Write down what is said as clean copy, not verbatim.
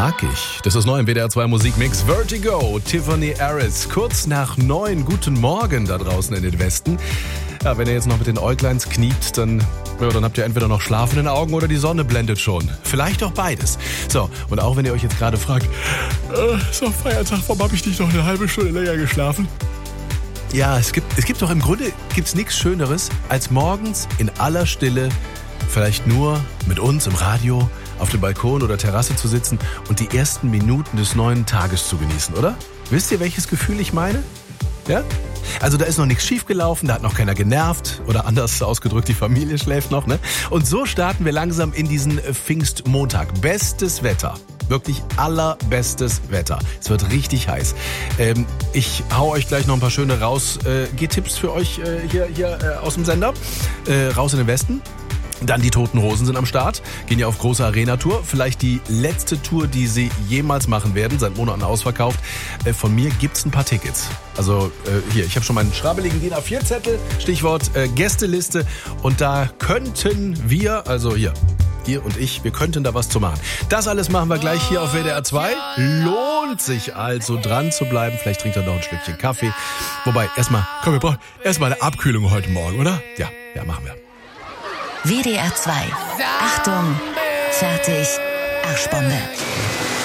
Mag ich. Das ist neu im WDR 2 Musikmix. Vertigo, Tiffany Harris. Kurz nach 9. Guten Morgen da draußen in den Westen. Ja, wenn ihr jetzt noch mit den Äugleins kniet, dann habt ihr entweder noch Schlaf in den Augen oder die Sonne blendet schon. Vielleicht auch beides. So, und auch wenn ihr euch jetzt gerade fragt, ist doch Feiertag, warum habe ich nicht noch eine halbe Stunde länger geschlafen? Ja, es gibt doch im Grunde nichts Schöneres, als morgens in aller Stille, vielleicht nur mit uns im Radio, auf dem Balkon oder Terrasse zu sitzen und die ersten Minuten des neuen Tages zu genießen, oder? Wisst ihr, welches Gefühl ich meine? Ja? Also da ist noch nichts schiefgelaufen, da hat noch keiner genervt oder anders ausgedrückt, die Familie schläft noch, ne? Und so starten wir langsam in diesen Pfingstmontag. Bestes Wetter. Wirklich allerbestes Wetter. Es wird richtig heiß. Ich hau euch gleich noch ein paar schöne Raus-Tipps für euch hier aus dem Sender. Raus in den Westen. Dann die Toten Hosen sind am Start, gehen ja auf große Arena-Tour. Vielleicht die letzte Tour, die sie jemals machen werden, seit Monaten ausverkauft. Von mir gibt's ein paar Tickets. Also hier, ich habe schon meinen schrabbeligen DIN A4-Zettel, Stichwort Gästeliste. Und da könnten wir, also hier, ihr und ich, wir könnten da was zu machen. Das alles machen wir gleich hier auf WDR 2. Lohnt sich also dran zu bleiben. Vielleicht trinkt er noch ein Schlückchen Kaffee. Wobei, wir brauchen erstmal eine Abkühlung heute Morgen, oder? Ja, machen wir. WDR 2. Achtung, fertig, Arschbombe.